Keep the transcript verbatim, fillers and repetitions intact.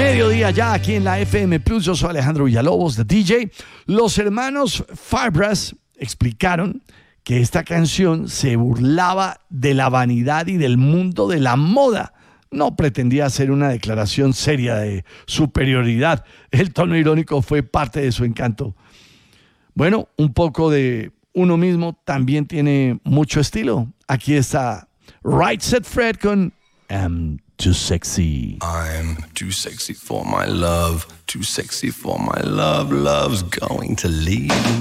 Mediodía ya aquí en la F M Plus. Yo soy Alejandro Villalobos, de D J. Los hermanos Fabras explicaron que esta canción se burlaba de la vanidad y del mundo de la moda. No pretendía hacer una declaración seria de superioridad. El tono irónico fue parte de su encanto. Bueno, un poco de uno mismo también tiene mucho estilo. Aquí está Right Said Fred con I'm Too Sexy. I'm too sexy for my love, too sexy for my love. Love's going to leave